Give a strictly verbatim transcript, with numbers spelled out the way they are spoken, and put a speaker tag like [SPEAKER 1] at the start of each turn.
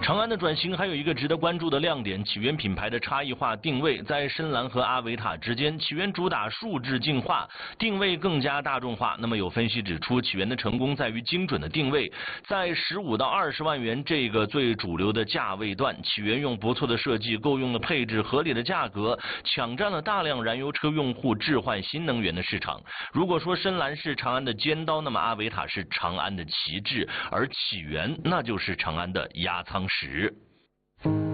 [SPEAKER 1] 长安的转型还有一个值得关注的亮点，启源品牌的差异化定位。在深蓝和阿维塔之间，启源主打数字进化，定位更加大众化。那么有分析指出，启源的成功在于精准的定位，在十五到二十万元这个最主流的价位段，启源用不错的设计、够用的配置、合理的价格，抢占了大量燃油车用户置换新能源的市场。如果说深蓝是长安的尖刀，那么阿维塔是长安的旗帜，而启源那就是长安的压舱石。